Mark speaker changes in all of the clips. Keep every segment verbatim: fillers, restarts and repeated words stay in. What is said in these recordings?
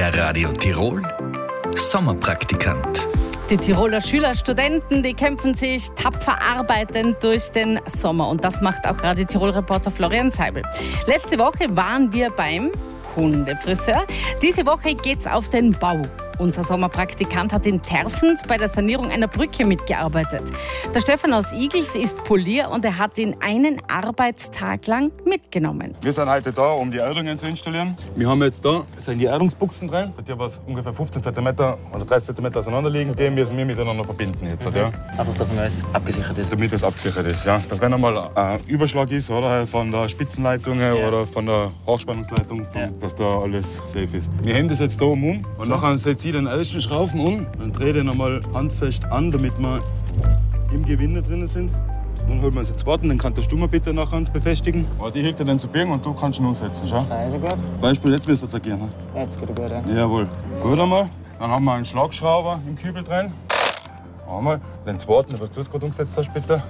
Speaker 1: Der Radio Tirol Sommerpraktikant.
Speaker 2: Die Tiroler Schüler, Studenten, die kämpfen sich tapfer arbeitend durch den Sommer. Und das macht auch Radio Tirol-Reporter Florian Seibel. Letzte Woche waren wir beim Hundefriseur. Diese Woche geht's auf den Bau. Unser Sommerpraktikant hat in Terfens bei der Sanierung einer Brücke mitgearbeitet. Der Stefan aus Igels ist Polier und er hat ihn einen Arbeitstag lang mitgenommen.
Speaker 3: Wir sind heute da, um die Erdungen zu installieren. Wir haben jetzt da sind die Erdungsbuchsen drin, die was ungefähr fünfzehn Zentimeter oder dreißig Zentimeter auseinander liegen. Die müssen wir miteinander verbinden jetzt, mhm. ja.
Speaker 4: Einfach, dass alles abgesichert ist.
Speaker 3: Damit das abgesichert ist, ja. Dass wenn einmal ein Überschlag ist, oder von der Spitzenleitung ja. oder von der Hochspannungsleitung, von, ja. dass da alles safe ist. Wir hängen das jetzt da um und so. Nachher setze ich den ersten Schrauben um, dann drehe ich den einmal handfest an, damit wir im Gewinde drin sind. Dann holen wir uns jetzt warten, dann kann der Stummer bitte nachher befestigen. Oh, die hilft dir dann zu birgen und du kannst ihn umsetzen. Schau.
Speaker 4: Also gut.
Speaker 3: Beispiel, jetzt müsste er gehen. Ne?
Speaker 4: Jetzt geht er gut, ja.
Speaker 3: Jawohl. Gut einmal. Dann haben wir einen Schlagschrauber im Kübel drin. Einmal. Den zweiten, was du jetzt gerade umgesetzt hast, bitte.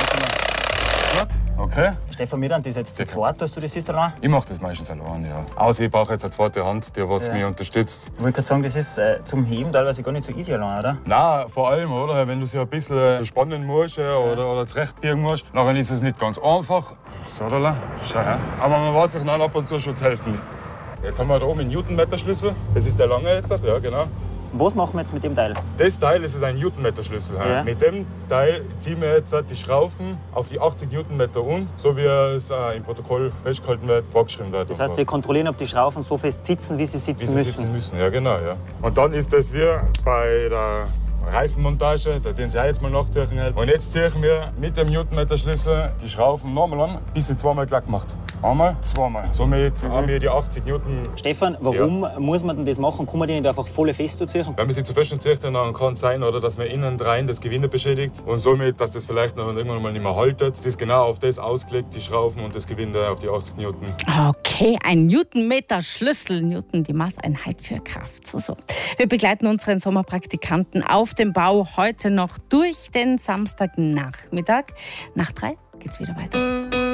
Speaker 3: Gut. Okay.
Speaker 4: Stefan, mir dann das jetzt zu zweit, dass du das siehst allein?
Speaker 3: Ich mache das meistens allein, ja. Außer ich brauche jetzt eine zweite Hand, die was ja. mich unterstützt.
Speaker 4: Ich wollte gerade sagen, das ist äh, zum Heben teilweise gar nicht so easy allein, oder?
Speaker 3: Nein, vor allem, oder? Wenn du sie ein bisschen spannen musst ja. oder, oder zurechtbiegen musst, dann ist es nicht ganz einfach. So, da, schau her. Aber man weiß sich dann ab und zu schon zu helfen. Jetzt haben wir da oben einen Newtonmeter-Schlüssel. Das ist der lange jetzt, ja genau.
Speaker 4: Was machen wir jetzt mit dem Teil?
Speaker 3: Das Teil ist ein Newtonmeter-Schlüssel. Ja. Mit dem Teil ziehen wir jetzt die Schrauben auf die achtzig Newtonmeter um, so wie es im Protokoll festgehalten wird, vorgeschrieben wird.
Speaker 4: Das heißt, wir kontrollieren, ob die Schrauben so fest sitzen, wie sie sitzen
Speaker 3: wie
Speaker 4: müssen.
Speaker 3: Sie sitzen müssen, ja genau. Ja. Und dann ist das wie bei der Reifenmontage, da den Sie auch jetzt mal nachziehen. Und jetzt ziehen wir mit dem Newtonmeter-Schlüssel die Schrauben nochmal an, bis sie zweimal glatt macht. Einmal, zweimal. Somit mhm. haben wir die achtzig Newton.
Speaker 4: Stefan, warum ja. muss man denn das machen? Kann man die nicht einfach voll fest ziehen?
Speaker 3: Wenn man sie zu fest zieht, dann kann es sein, oder, dass man innen rein das Gewinde beschädigt und somit, dass das vielleicht noch irgendwann mal nicht mehr haltet. Es ist genau auf das ausgelegt, die Schrauben und das Gewinde auf die achtzig Newton.
Speaker 2: Okay, ein Newtonmeter-Schlüssel. Newton, die Maßeinheit für Kraft. So, so. Wir begleiten unseren Sommerpraktikanten auf dem Bau heute noch durch den Samstagnachmittag. Nach drei geht's wieder weiter.